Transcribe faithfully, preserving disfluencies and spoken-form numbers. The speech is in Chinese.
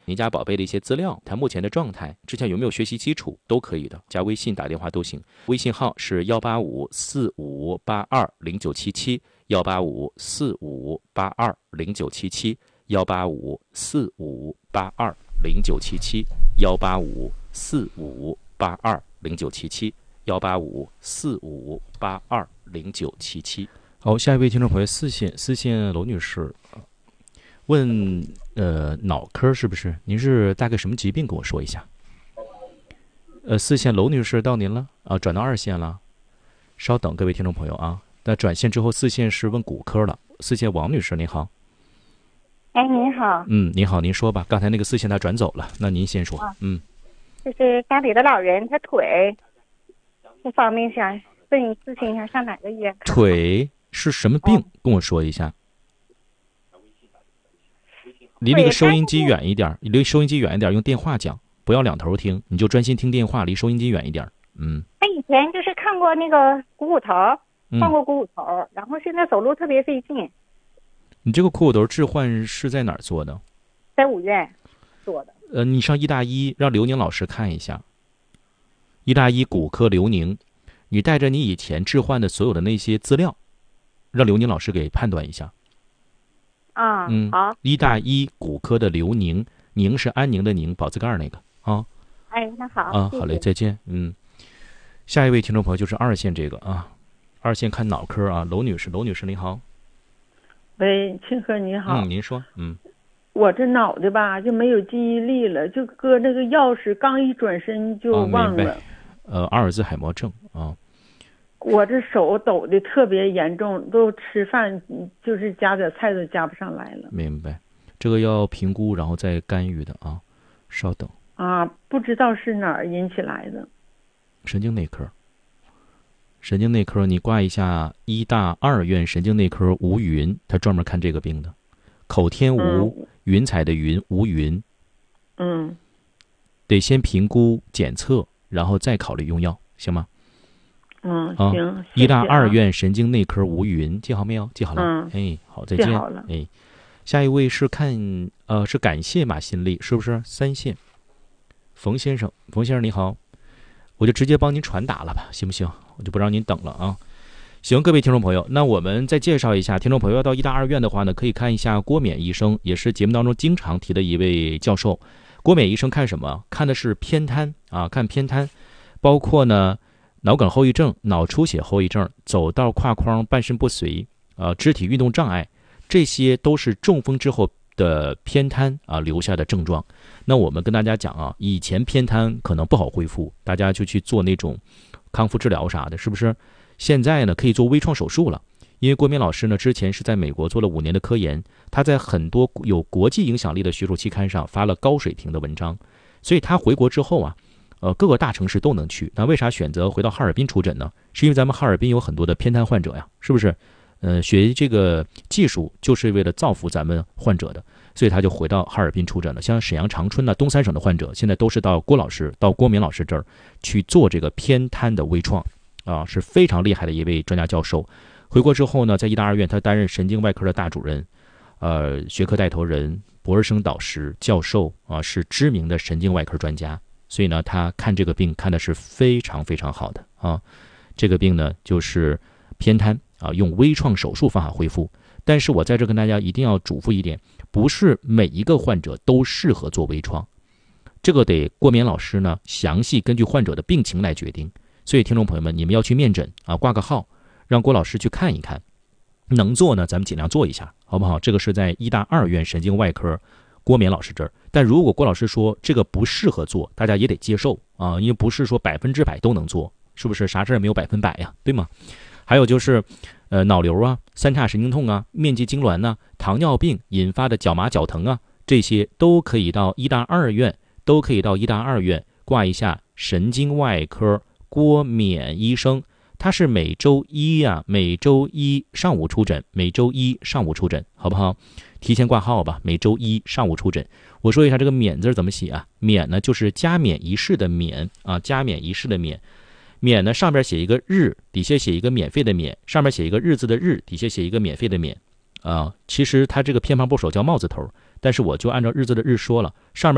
您家宝贝的一些资料，他目前的状态，之前有没有学习基础都可以的，加微信打电话都行。微信号是幺八五四五八二零九七七，幺八五四五八二零九七七，幺八五四五八二零九七七，幺八五四五八二零九七七，幺八五四五八二零九七七。好，下一位听众朋友四线四线娄女士问，呃，脑科是不是？您是大概什么疾病？跟我说一下。呃，四线娄女士到您了啊，转到二线了。稍等，各位听众朋友啊，那转线之后，四线是问骨科了。四线王女士，您好。 哎，您好。 嗯，您好，您说吧。刚才那个四线他转走了，那您先说。啊、嗯， 就是家里的老人，他腿这方面想问你咨询一下，上哪个医院看？ 腿是什么病？哦、跟我说一下。离那个收音机远一点，离收音机远一点，用电话讲，不要两头听，你就专心听电话，离收音机远一点。嗯。 他以前就是看过那个股骨头，换过股骨头、嗯，然后现在走路特别费劲。 你这个股骨头置换是在哪儿做的？ 在五院做的。 呃，你上医大一让刘宁老师看一下。医大一骨科刘宁，你带着你以前置换的所有的那些资料，让刘宁老师给判断一下。 啊， 嗯， 好。 医大一骨科的刘宁，宁是安宁的宁，宝字盖那个啊。 哎，那好。 啊，好嘞，再见。嗯，下一位听众朋友就是二线这个啊，二线看脑科啊，娄女士，娄女士您好。 喂，庆和你好。 嗯，您说。嗯， 我这脑袋吧就没有记忆力了，就搁那个钥匙，刚一转身就忘了。 哦、呃，阿尔兹海默症啊。 我这手抖的特别严重，都吃饭就是夹点菜都夹不上来了。 明白，这个要评估然后再干预的啊，稍等。 啊，不知道是哪儿引起来的。 神经内科。神经内科，你挂一下医大二院神经内科吴云，他专门看这个病的。口天吴、嗯、云彩的云，吴云。 嗯。 得先评估检测，然后再考虑用药，行吗？ 嗯， 啊、 行。 医大二院神经内科吴云，记好没有？记好了。 嗯。 哎，好，再见。 记好了。 哎，下一位是看呃是感谢马新丽，是不是？三线。冯先生，冯先生你好，我就直接帮您传达了吧，行不行？我就不让您等了啊。行，各位听众朋友，那我们再介绍一下，听众朋友要到医大二院的话呢，可以看一下郭冕医生，也是节目当中经常提的一位教授。郭冕医生看什么？看的是偏瘫啊，看偏瘫，包括呢脑梗后遗症、脑出血后遗症、走道跨框、半身不遂、呃肢体运动障碍，这些都是中风之后的偏瘫啊留下的症状。那我们跟大家讲啊，以前偏瘫可能不好恢复，大家就去做那种康复治疗啥的，是不是？现在呢可以做微创手术了，因为郭冕老师呢之前是在美国做了五年的科研，他在很多有国际影响力的学术期刊上发了高水平的文章，所以他回国之后啊，呃各个大城市都能去。那为啥选择回到哈尔滨出诊呢？是因为咱们哈尔滨有很多的偏瘫患者呀，是不是？呃，学这个技术就是为了造福咱们患者的，所以他就回到哈尔滨出诊了。像沈阳长春呢、东三省的患者，现在都是到郭老师、到郭冕老师这儿去做这个偏瘫的微创，啊，是非常厉害的一位专家教授。回国之后呢，在医大二院他担任神经外科的大主任，呃，学科带头人、博士生导师、教授啊，是知名的神经外科专家。所以呢，他看这个病看的是非常非常好的啊。这个病呢，就是偏瘫。啊，用微创手术方法恢复，但是我在这跟大家一定要嘱咐一点，不是每一个患者都适合做微创，这个得郭冕老师呢详细根据患者的病情来决定。所以听众朋友们，你们要去面诊啊，挂个号，让郭老师去看一看，能做呢咱们尽量做一下，好不好？这个是在医大二院神经外科郭冕老师这儿，但如果郭老师说这个不适合做，大家也得接受啊，因为不是说百分之百都能做，是不是？啥事儿也没有百分百呀，对吗？还有就是，呃，脑瘤啊、三叉神经痛啊、面积痉挛呐、糖尿病引发的脚麻脚疼啊，这些都可以到医大二院，都可以到医大二院挂一下神经外科郭冕医生，他是每周一呀、啊，每周一上午出诊，每周一上午出诊，好不好？提前挂号吧，每周一上午出诊。我说一下这个冕字怎么写啊？冕呢就是加冕仪式的冕啊，加冕仪式的冕。免呢，上边写一个日，底下写一个免费的免，上面写一个日字的日，底下写一个免费的免，啊，其实它这个偏旁部首叫帽字头，但是我就按照日字的日说了，上面